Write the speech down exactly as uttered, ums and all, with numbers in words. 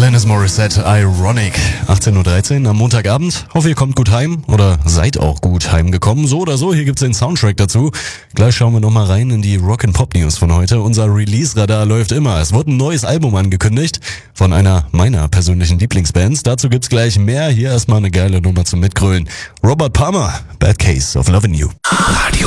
Alanis Morissette, Ironic. achtzehn Uhr dreizehn am Montagabend. Hoffe, ihr kommt gut heim oder seid auch gut heimgekommen. So oder so, hier gibt's den Soundtrack dazu. Gleich schauen wir nochmal rein in die Rock and Pop News von heute. Unser Release-Radar läuft immer. Es wird ein neues Album angekündigt von einer meiner persönlichen Lieblingsbands. Dazu gibt's gleich mehr. Hier erstmal eine geile Nummer zum Mitgrölen. Robert Palmer, Bad Case of Lovin' You. Radio